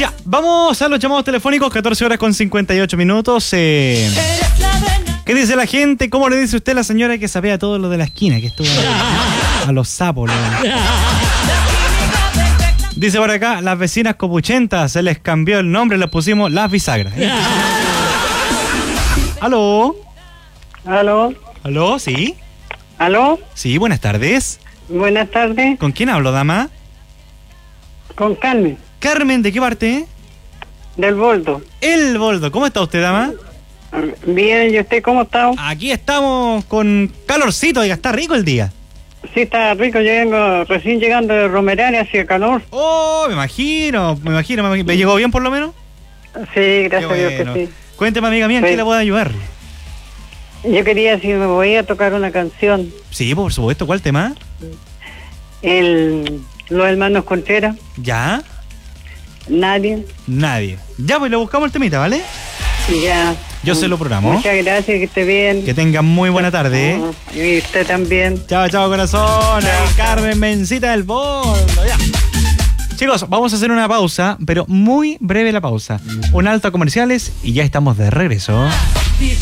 Ya, vamos a los llamados telefónicos, 14 horas con 58 minutos. ¿Qué dice la gente? ¿Cómo le dice usted a la señora que sabía todo lo de la esquina? Que estuvo a los sapos. Dice por acá, las vecinas copuchentas, se les cambió el nombre, les pusimos las bisagras. ¿Aló? ¿Aló? ¿Aló? ¿Sí? ¿Aló? Sí, buenas tardes. Buenas tardes. ¿Con quién hablo, dama? Con Carmen, Carmen, ¿de qué parte? del Boldo. El Boldo. ¿Cómo está usted, dama? Bien, ¿y usted cómo está? Aquí estamos con calorcito, oiga, está rico el día. Sí, está rico, yo vengo recién llegando de Romerán, hacía calor. Oh, me imagino. ¿Me llegó bien por lo menos? Sí, gracias a Dios bueno. que sí. Cuénteme, amiga mía, ¿en Sí. qué le puedo ayudar? Yo quería si me voy a tocar una canción. Sí, por supuesto. ¿Cuál tema? Los hermanos Contreras, ¿Ya? nadie. Nadie. Ya, pues le buscamos el temita, ¿vale? Ya. Yo se lo programo. Muchas gracias, que esté bien. Que tenga muy buena tarde, ¿eh? Y usted también. Chao, chao, corazón. Ahí, Carmen Mencita del Boldo. Ya. Chicos, vamos a hacer una pausa, pero muy breve la pausa. Un alto a comerciales y ya estamos de regreso.